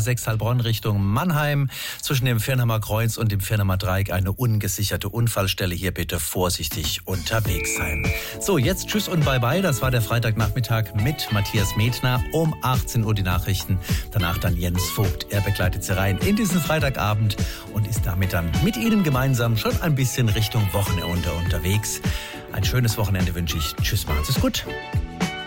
A6 Heilbronn Richtung Mannheim. Zwischen dem Firnheimer Kreuz und dem Firnheimer Dreieck eine ungesicherte Unfallstelle. Hier bitte vorsichtig unterwegs sein. So, jetzt tschüss und bye bye. Das war der Freitagnachmittag mit Matthias Metner. Um 18 Uhr die Nachrichten. Danach dann Jens Vogt. Er begleitet Sie rein in diesen Freitagabend und ist damit dann mit Ihnen gemeinsam schon ein bisschen Richtung Wochenende unterwegs. Ein schönes Wochenende wünsche ich. Tschüss, machen Sie es gut.